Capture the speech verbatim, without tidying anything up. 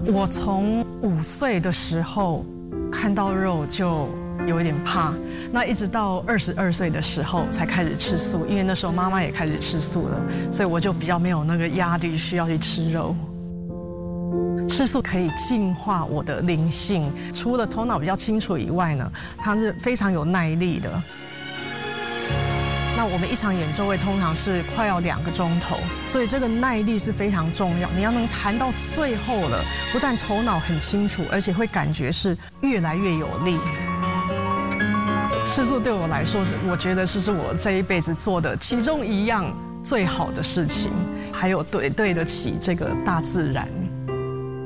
我从五岁的时候看到肉就有一点怕，那一直到二十二岁的时候才开始吃素，因为那时候妈妈也开始吃素了，所以我就比较没有那个压力需要去吃肉。吃素可以净化我的灵性，除了头脑比较清楚以外呢，它是非常有耐力的。那我们一场演奏会通常是快要两个钟头，所以这个耐力是非常重要。你要能弹到最后了，不但头脑很清楚，而且会感觉是越来越有力。吃素对我来说是，我觉得是是我这一辈子做的其中一样最好的事情，还有对对得起这个大自然。